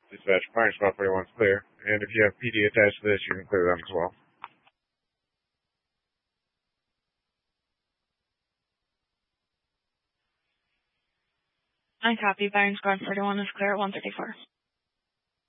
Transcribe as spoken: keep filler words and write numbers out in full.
Dispatch, Firing Squad forty-one is clear. And if you have P D attached to this, you can clear them as well. I copy. Firing Squad forty-one is clear at one thirty-four.